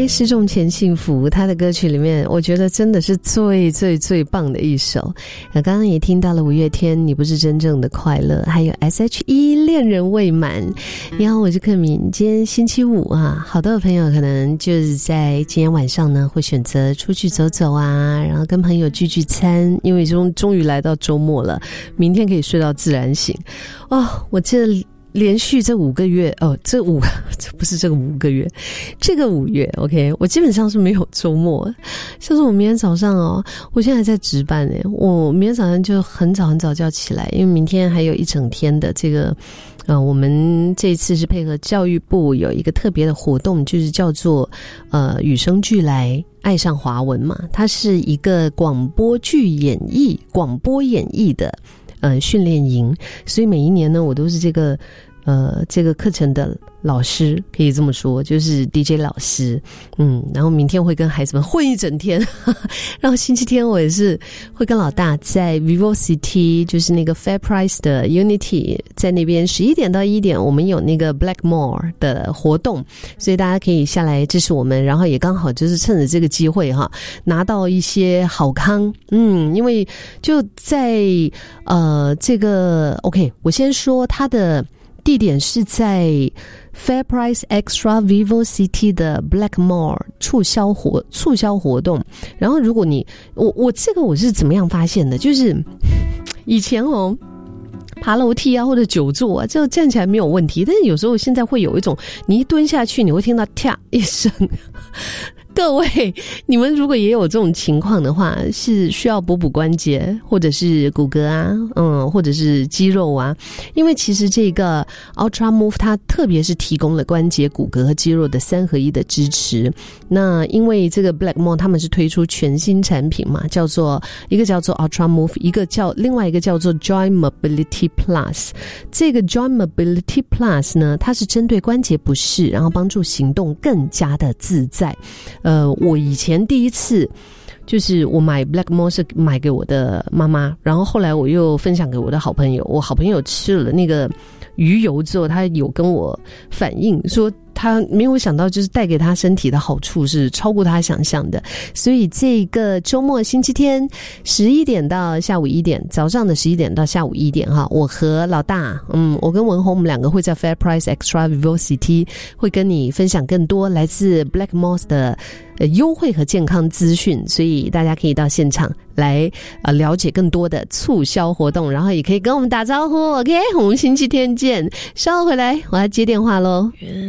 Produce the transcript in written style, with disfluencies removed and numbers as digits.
OK， 失重前幸福，他的歌曲里面我觉得真的是最最最棒的一首。刚刚也听到了五月天你不是真正的快乐，还有 SHE 恋人未满。你好，我是克敏，今天星期五啊，好多的朋友可能就是在今天晚上呢会选择出去走走啊，然后跟朋友聚聚餐，因为终于来到周末了，明天可以睡到自然醒。我这连续这5个月这不是这个5个月，这个5月 OK， 我基本上是没有周末。像是我明天早上我现在还在值班我明天早上就很早就要起来，因为明天还有一整天的这个我们这一次是配合教育部有一个特别的活动，就是叫做与生俱来爱上华文嘛，它是一个广播演绎的训练营，所以每一年呢我都是这个课程的老师，可以这么说，就是 DJ 老师。然后明天会跟孩子们混一整天然后星期天我也是会跟老大在 VivoCity， 就是那个 FairPrice 的 Unity， 在那边11点到1点我们有那个 Black Mall 的活动，所以大家可以下来支持我们，然后也刚好就是趁着这个机会拿到一些好康。因为就在这个 OK， 我先说它的地点是在 FairPrice Extra VivoCity 的 Black Mall 促销活动。然后如果我这个我是怎么样发现的，就是以前爬楼梯啊或者久坐啊，这站起来没有问题，但是有时候现在会有一种你一蹲下去你会听到跳一声各位你们如果也有这种情况的话，是需要补关节或者是骨骼啊或者是肌肉啊，因为其实这个 Ultra Move 它特别是提供了关节骨骼和肌肉的3合1的支持。那因为这个 Black Mall 他们是推出全新产品嘛，一个叫做 Ultra Move， 另外一个叫做 Joint Mobility Plus。 这个 Joint Mobility Plus 呢，它是针对关节不适，然后帮助行动更加的自在。我以前第一次就是我买 Black Mall 是买给我的妈妈，然后后来我又分享给我的好朋友，我好朋友吃了那个鱼油之后，他有跟我反映说他没有想到就是带给他身体的好处是超过他想象的。所以这个周末星期天11点到下午1点，早上的11点到下午1点我和老大我跟文宏我们2个会在 FairPrice Extra VivoCity 会跟你分享更多来自 Black Mall 的优惠和健康资讯，所以大家可以到现场来了解更多的促销活动，然后也可以跟我们打招呼 OK， 我们星期天见。稍后回来我要接电话咯。